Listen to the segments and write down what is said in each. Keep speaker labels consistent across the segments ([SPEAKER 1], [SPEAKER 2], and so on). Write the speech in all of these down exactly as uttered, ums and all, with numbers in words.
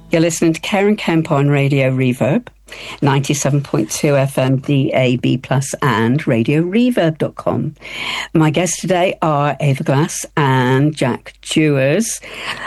[SPEAKER 1] You're listening to Karen Kemp on Radio Reverb, ninety-seven point two F M, D A B plus, and radio reverb dot com. My guests today are Ava Glass and Jack Dewars.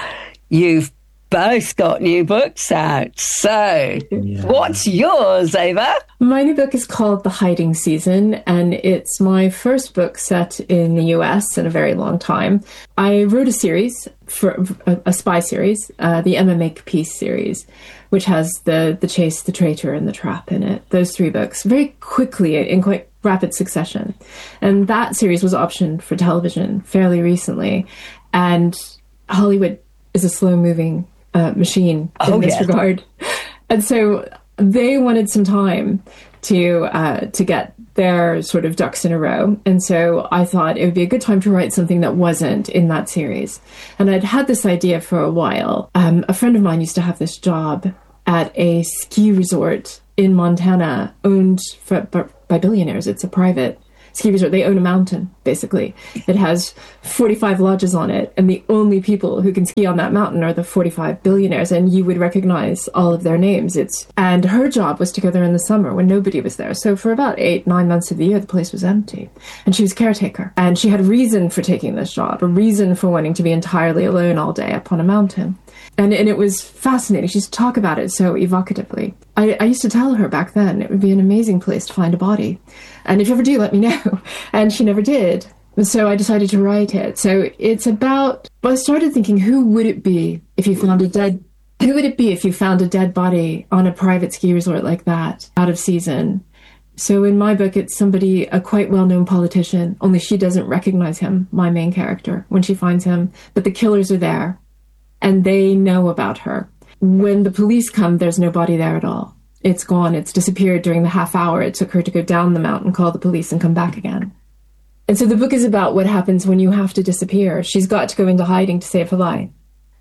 [SPEAKER 1] You've both got new books out. So, yeah. What's yours, Ava?
[SPEAKER 2] My new book is called The Hiding Season, and it's my first book set in the U S in a very long time. I wrote a series, for a, a spy series, uh, the Emma Makepeace series, which has the, the Chase, the Traitor, and the Trap in it. Those three books, very quickly, in quite rapid succession. And that series was optioned for television fairly recently. And Hollywood is a slow-moving uh, machine in oh, this yeah. regard. And so they wanted some time to uh, to get their sort of ducks in a row. And so I thought it would be a good time to write something that wasn't in that series. And I'd had this idea for a while. Um, a friend of mine used to have this job at a ski resort in Montana owned for, by billionaires. It's a private ski resort. They own a mountain, basically. It has forty-five lodges on it, and the only people who can ski on that mountain are the forty-five billionaires, and you would recognize all of their names. It's and her job was to go there in the summer when nobody was there. So for about eight, nine months of the year, the place was empty. And she was caretaker. And she had a reason for taking this job, a reason for wanting to be entirely alone all day up on a mountain. And, and it was fascinating. She used to talk about it so evocatively. I, I used to tell her back then it would be an amazing place to find a body. And if you ever do, let me know. And she never did. And so I decided to write it. So it's about, well, I started thinking, who would it be if you found a dead, who would it be if you found a dead body on a private ski resort like that, out of season? So in my book, it's somebody, a quite well-known politician, only she doesn't recognize him, my main character, when she finds him. But the killers are there. And they know about her. When the police come, there's no body there at all. It's gone. It's disappeared during the half hour it took her to go down the mountain, call the police, and come back again. And so the book is about what happens when you have to disappear. She's got to go into hiding to save her life.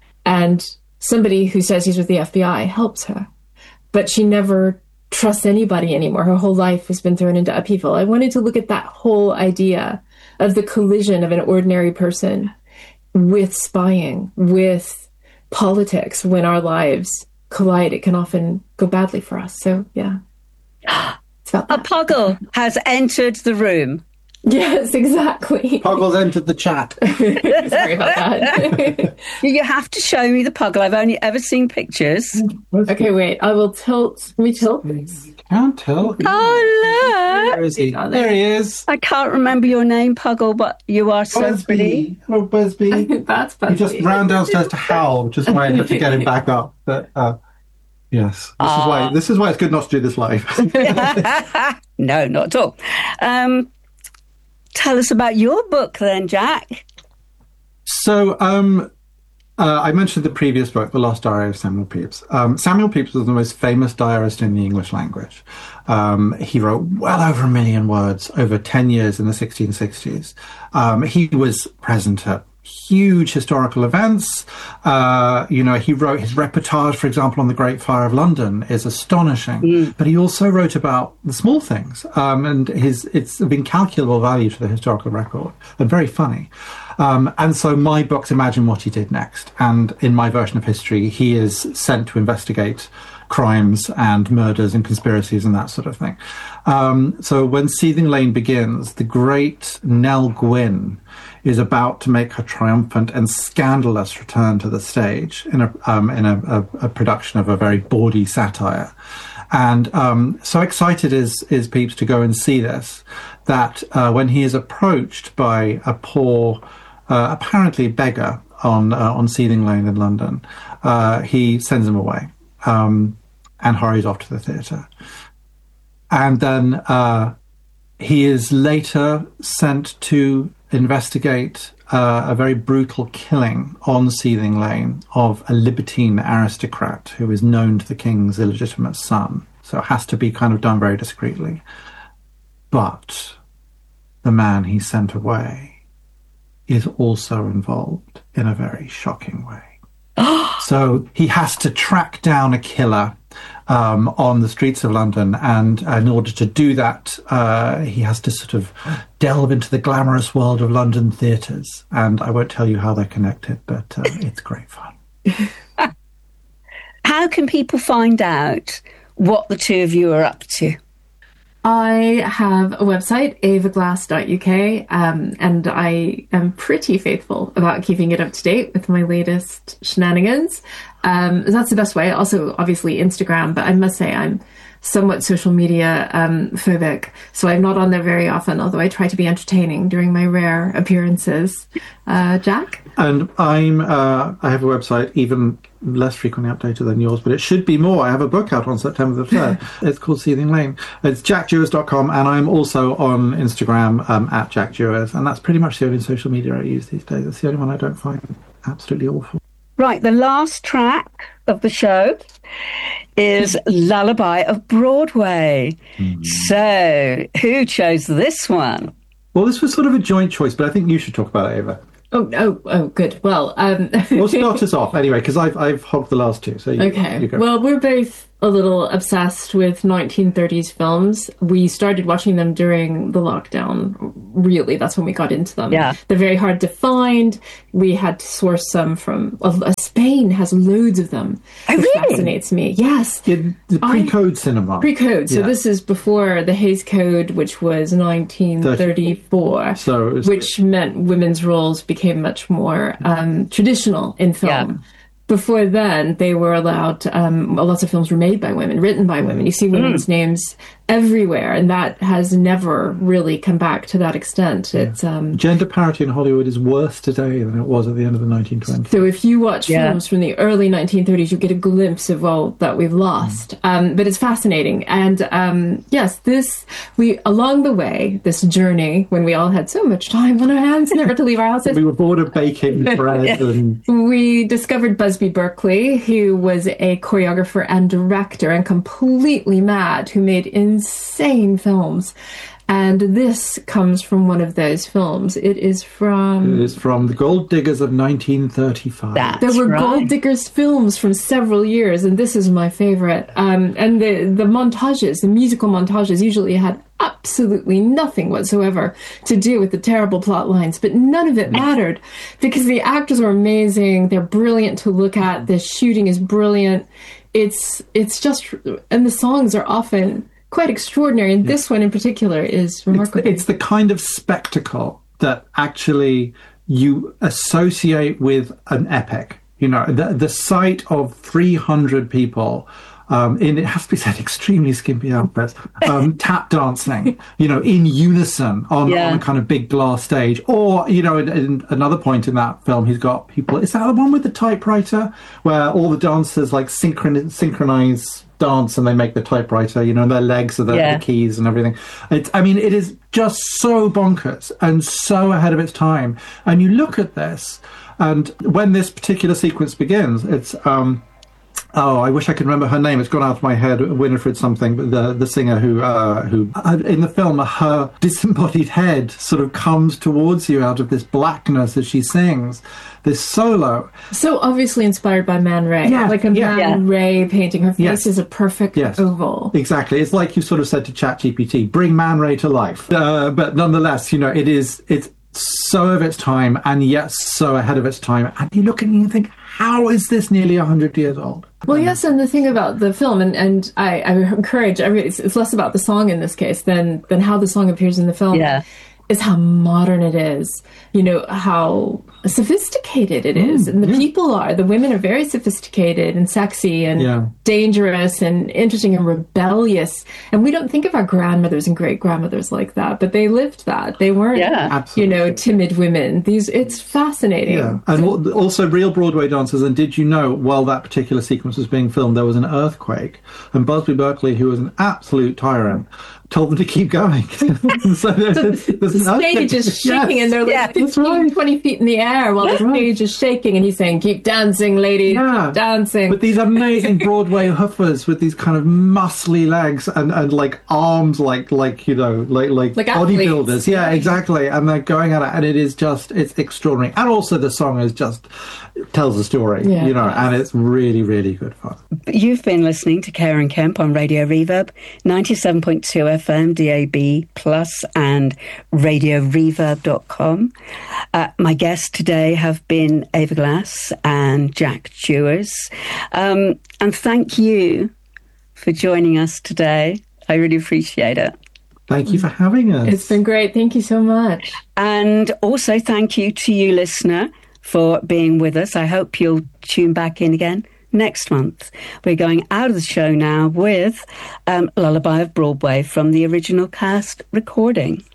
[SPEAKER 2] And somebody who says he's with the F B I helps her. But she never trusts anybody anymore. Her whole life has been thrown into upheaval. I wanted to look at that whole idea of the collision of an ordinary person with spying, with politics. When our lives collide, it can often go badly for us. So, yeah. It's about that.
[SPEAKER 1] A puggle has entered the room.
[SPEAKER 2] Yes, exactly.
[SPEAKER 3] Puggle's entered the chat.
[SPEAKER 2] Sorry about that.
[SPEAKER 1] You have to show me the puggle. I've only ever seen pictures.
[SPEAKER 2] Okay, wait. I will tilt. Can we tilt this?
[SPEAKER 3] Can't tilt.
[SPEAKER 1] Oh, look.
[SPEAKER 3] Where is he? There he is.
[SPEAKER 1] I can't remember your name, Puggle, but you are so
[SPEAKER 3] Busby.
[SPEAKER 1] pretty.
[SPEAKER 3] Hello, Busby.
[SPEAKER 2] That's Busby.
[SPEAKER 3] He just ran downstairs to howl, which is why I had to get him back up. But, uh, yes, this uh, is why this is why it's good not to do this live.
[SPEAKER 1] No, not at all. Um, tell us about your book then, Jack.
[SPEAKER 3] So, um, uh, I mentioned the previous book, The Lost Diary of Samuel Pepys. Um, Samuel Pepys was the most famous diarist in the English language. Um, he wrote well over a million words over ten years in the sixteen sixties. Um, he was present at huge historical events. Uh, you know, he wrote his reportage, for example, on the Great Fire of London is astonishing. Mm. But he also wrote about the small things, um, and his it's of incalculable value to the historical record and very funny. Um, and so my books imagine what he did next. And in my version of history, he is sent to investigate crimes and murders and conspiracies and that sort of thing. Um, so when Seething Lane begins, the great Nell Gwynn is about to make her triumphant and scandalous return to the stage in a um, in a, a, a production of a very bawdy satire. And um, so excited is, is Pepys to go and see this, that uh, when he is approached by a poor, uh, apparently beggar on, uh, on Seething Lane in London, uh, he sends him away. Um, and hurries off to the theatre. And then uh, he is later sent to investigate uh, a very brutal killing on Seething Lane of a libertine aristocrat who is known to the king's illegitimate son. So it has to be kind of done very discreetly. But the man he sent away is also involved in a very shocking way. So he has to track down a killer um, on the streets of London, and uh, in order to do that, uh, he has to sort of delve into the glamorous world of London theatres. And I won't tell you how they're connected, but uh, it's great fun.
[SPEAKER 1] How can people find out what the two of you are up to?
[SPEAKER 2] I have a website, ava glass dot U K, um, and I am pretty faithful about keeping it up to date with my latest shenanigans. Um, that's the best way. Also, obviously, Instagram, but I must say I'm somewhat social media um, phobic, so I'm not on there very often, although I try to be entertaining during my rare appearances. Uh, Jack?
[SPEAKER 3] And I'm, uh, I have a website, even less frequently updated than yours, but it should be more. I have a book out on September the third. It's called Seething Lane. It's jack dewars dot com, and I'm also on Instagram um, at Jack Dewars, and that's pretty much the only social media I use these days. It's the only one I don't find absolutely awful.
[SPEAKER 1] Right, the last track of the show is Lullaby of Broadway. Mm. So, who chose this one?
[SPEAKER 3] Well, this was sort of a joint choice, but I think you should talk about it, Ava.
[SPEAKER 2] Oh, oh, oh, good. Well, um...
[SPEAKER 3] we'll start us off anyway, because I've I've hogged the last two. So you,
[SPEAKER 2] okay.
[SPEAKER 3] You go.
[SPEAKER 2] Well, we're both a little obsessed with nineteen thirties films. We started watching them during the lockdown. Really, that's when we got into them.
[SPEAKER 1] Yeah.
[SPEAKER 2] They're very hard to find. We had to source some from... Uh, Spain has loads of them.
[SPEAKER 1] Oh,
[SPEAKER 2] which
[SPEAKER 1] really?
[SPEAKER 2] Fascinates me. Yes.
[SPEAKER 3] Yeah, the pre-code I, cinema.
[SPEAKER 2] Pre-code. So
[SPEAKER 3] yeah.
[SPEAKER 2] this is before the Hays Code, which was nineteen thirty-four.
[SPEAKER 3] So it was,
[SPEAKER 2] which meant women's roles became much more um, traditional in film.
[SPEAKER 1] Yeah.
[SPEAKER 2] Before then, they were allowed, um, lots of films were made by women, written by women. You see women's mm. names everywhere, and that has never really come back to that extent. Yeah. It's um,
[SPEAKER 3] gender parity in Hollywood is worse today than it was at the end of the nineteen twenties.
[SPEAKER 2] So if you watch
[SPEAKER 1] yeah.
[SPEAKER 2] films from the early nineteen thirties, you get a glimpse of all that we've lost. Mm. Um, but it's fascinating. And um, yes, this, we along the way, this journey, when we all had so much time on our hands, never to leave our houses.
[SPEAKER 3] We were bored of baking bread.
[SPEAKER 2] yeah.
[SPEAKER 3] and...
[SPEAKER 2] We discovered Busby Berkeley, who was a choreographer and director and completely mad, who made insane films. And this comes from one of those films. It is from...
[SPEAKER 3] It is from The Gold Diggers of nineteen thirty-five.
[SPEAKER 1] That's
[SPEAKER 2] there were
[SPEAKER 1] right.
[SPEAKER 2] Gold Diggers films from several years, and this is my favorite. Um, and the, the montages, the musical montages, usually had absolutely nothing whatsoever to do with the terrible plot lines, but none of it mattered because the actors were amazing. They're brilliant to look at. The shooting is brilliant. It's it's just... And the songs are often... quite extraordinary, and this one in particular is remarkable.
[SPEAKER 3] It's the, it's the kind of spectacle that actually you associate with an epic. You know, the, the sight of three hundred people um, in, it has to be said, extremely skimpy outfits, um, tap dancing, you know, in unison on,
[SPEAKER 1] yeah.
[SPEAKER 3] on a kind of big glass stage. Or, you know, in, in another point in that film, he's got people, is that the one with the typewriter where all the dancers like synchron- synchronize dance and they make the typewriter, you know, and their legs are the,
[SPEAKER 1] yeah.
[SPEAKER 3] the keys and everything. It's, I mean, it is just so bonkers and so ahead of its time. And you look at this, and when this particular sequence begins, it's, um, oh, I wish I could remember her name. It's gone out of my head. Winifred something, but the the singer who uh, who uh, in the film, her disembodied head sort of comes towards you out of this blackness as she sings this solo.
[SPEAKER 2] So obviously inspired by Man Ray.
[SPEAKER 3] Yeah,
[SPEAKER 2] like a
[SPEAKER 3] yeah,
[SPEAKER 2] Man
[SPEAKER 1] yeah.
[SPEAKER 2] Ray painting. Her face
[SPEAKER 3] Yes.
[SPEAKER 2] is a perfect
[SPEAKER 3] Yes.
[SPEAKER 2] oval.
[SPEAKER 3] Exactly. It's like you sort of said to ChatGPT, bring Man Ray to life. Uh, but nonetheless, you know, it is, it's so of its time and yet so ahead of its time. And you look at it and you think, how is this nearly one hundred years old?
[SPEAKER 2] Well, yes, and the thing about the film, and, and I, I encourage, every, it's, it's less about the song in this case than, than how the song appears in the film,
[SPEAKER 1] Yeah.
[SPEAKER 2] is how modern it is. You know, how sophisticated it is.
[SPEAKER 3] Mm,
[SPEAKER 2] and the
[SPEAKER 3] yeah.
[SPEAKER 2] people are. The women are very sophisticated and sexy and
[SPEAKER 3] Yeah.
[SPEAKER 2] dangerous and interesting and rebellious. And we don't think of our grandmothers and great-grandmothers like that, but they lived that. They weren't,
[SPEAKER 1] Yeah.
[SPEAKER 3] Absolutely.
[SPEAKER 2] you know, timid women. These, it's fascinating.
[SPEAKER 3] Yeah, and al- also real Broadway dancers. And did you know, while that particular sequence was being filmed, there was an earthquake, and Busby Berkeley, who was an absolute tyrant, told them to keep going. so there's, there's
[SPEAKER 2] The stage is shaking,
[SPEAKER 3] yes.
[SPEAKER 2] and they're like
[SPEAKER 1] Yeah,
[SPEAKER 2] fifteen,
[SPEAKER 3] right.
[SPEAKER 2] twenty feet in the air while the
[SPEAKER 3] right.
[SPEAKER 2] stage is shaking, and he's saying, "Keep dancing, ladies,
[SPEAKER 3] Yeah.
[SPEAKER 2] keep dancing."
[SPEAKER 3] But these amazing Broadway hoofers with these kind of muscly legs and, and like arms like like you know like like,
[SPEAKER 2] Like
[SPEAKER 3] bodybuilders.
[SPEAKER 2] athletes.
[SPEAKER 3] Yeah, exactly. And they're going at it, and it is just it's extraordinary. And also the song is just tells a story,
[SPEAKER 2] Yeah,
[SPEAKER 3] you know,
[SPEAKER 2] it does.
[SPEAKER 3] and it's really really good fun.
[SPEAKER 1] You've been listening to Karen Kemp on Radio Reverb, ninety-seven point two F M, D A B plus, and Radio radio reverb dot com. Uh, my guests today have been Ava Glass and Jack Jewers. Um, and thank you for joining us today. I really appreciate it.
[SPEAKER 3] Thank you for having us.
[SPEAKER 2] It's been great. Thank you so much.
[SPEAKER 1] And also thank you to you, listener, for being with us. I hope you'll tune back in again next month. We're going out of the show now with um, Lullaby of Broadway from the original cast recording.